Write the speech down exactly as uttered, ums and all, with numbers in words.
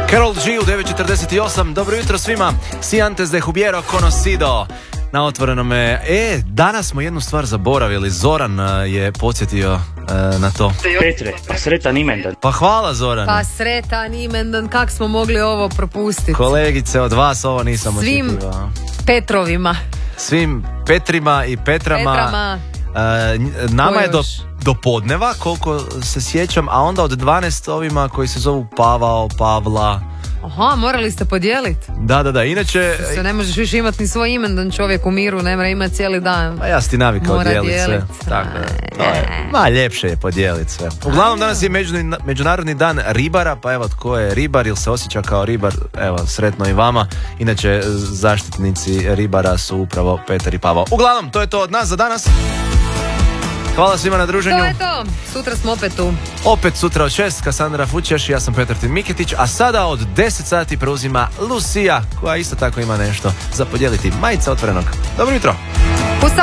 Karol G u devet četrdeset osam. Dobro jutro svima. Si antes de hubiero conocido. Na otvorenome. E, danas smo jednu stvar zaboravili. Zoran je podsjetio uh, na to. Petre, pa sretan imendan. Pa hvala Zoran. Pa sretan imendan, kak smo mogli ovo propustiti? Kolegice, od vas ovo nisam Svim očekivao. Petrovima. Svim Petrima i Petrama. Petrama. Uh, nama je do, do podneva, koliko se sjećam, a onda od dvanaest ovima koji se zovu Pavao, Pavla. Aha, morali ste podijeliti. Da, da, da, inače... Se ne možeš više imati ni svoj imendan čovjek u miru, ne mora imati cijeli dan. Pa ja si ti navikao Mora dijeliti sve. dijelit. Tako da, to je, ma ljepše je podijeliti sve. Uglavnom danas je međunarodni, međunarodni dan ribara, pa evo tko je ribar ili se osjeća kao ribar, evo sretno i vama. Inače zaštitnici ribara su upravo Petar i Pavao. Uglavnom, to je to od nas za danas. Hvala svima na druženju. To je to. Sutra smo opet tu. Opet sutra od šest, Kasandra Fučeš, ja sam Petar Tin Miketić, a sada od deset sati preuzima Lucija, koja isto tako ima nešto za podijeliti. Majica otvorenog. Dobro jutro. Pusa.